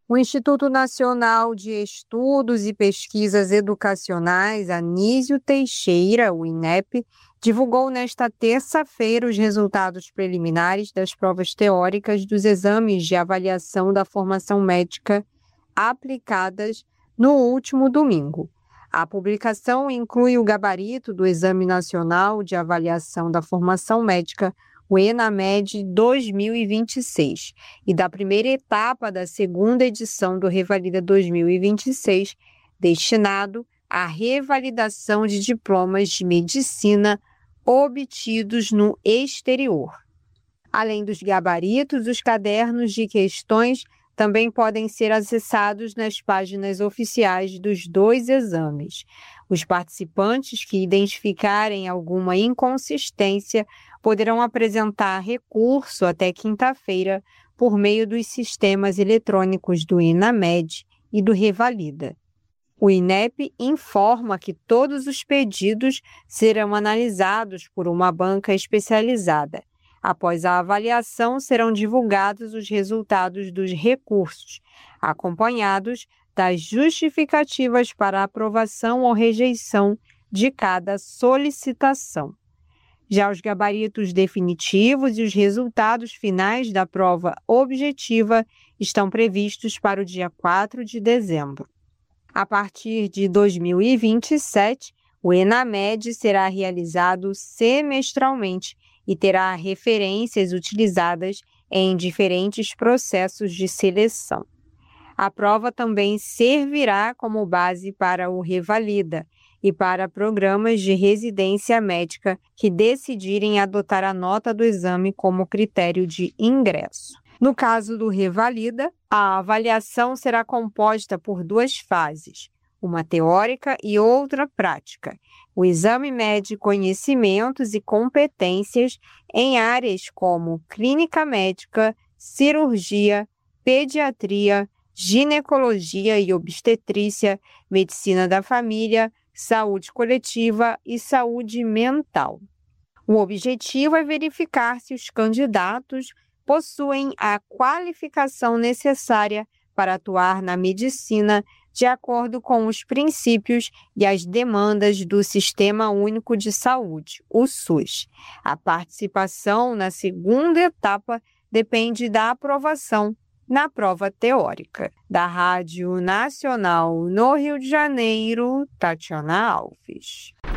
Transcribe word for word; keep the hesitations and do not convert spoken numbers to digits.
O Instituto Nacional de Estudos e Pesquisas Educacionais, Anísio Teixeira, o INEP, divulgou nesta terça-feira os resultados preliminares das provas teóricas dos exames de avaliação da formação médica aplicadas no último domingo. A publicação inclui o gabarito do Exame Nacional de Avaliação da Formação Médica, o ENAMED dois mil e vinte e seis, e da primeira etapa da segunda edição do Revalida dois mil e vinte e seis, destinado à revalidação de diplomas de medicina obtidos no exterior. Além dos gabaritos, os cadernos de questões também podem ser acessados nas páginas oficiais dos dois exames. Os participantes que identificarem alguma inconsistência poderão apresentar recurso até quinta-feira por meio dos sistemas eletrônicos do ENAMED e do Revalida. O INEP informa que todos os pedidos serão analisados por uma banca especializada. Após a avaliação, serão divulgados os resultados dos recursos, acompanhados das justificativas para aprovação ou rejeição de cada solicitação. Já os gabaritos definitivos e os resultados finais da prova objetiva estão previstos para o dia quatro de dezembro. A partir de dois mil e vinte e sete, o ENAMED será realizado semestralmente e terá referências utilizadas em diferentes processos de seleção. A prova também servirá como base para o Revalida e para programas de residência médica que decidirem adotar a nota do exame como critério de ingresso. No caso do Revalida, a avaliação será composta por duas fases, uma teórica e outra prática. O exame mede conhecimentos e competências em áreas como clínica médica, cirurgia, pediatria, ginecologia e obstetrícia, medicina da família, saúde coletiva e saúde mental. O objetivo é verificar se os candidatos possuem a qualificação necessária para atuar na medicina de acordo com os princípios e as demandas do Sistema Único de Saúde, o SUS. A participação na segunda etapa depende da aprovação na prova teórica. Da Rádio Nacional no Rio de Janeiro, Tatiana Alves.